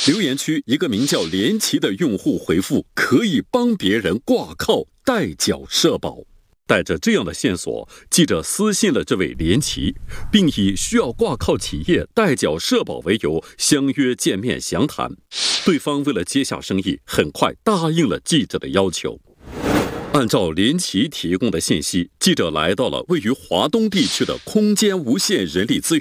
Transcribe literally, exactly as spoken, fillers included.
留言区一个名叫连奇的用户回复可以帮别人挂靠代缴社保。带着这样的线索，记者私信了这位连奇，并以需要挂靠企业代缴社保为由相约见面详谈。对方为了接下生意，很快答应了记者的要求。按照连奇提供的信息，记者来到了位于华东地区的空间无线人力资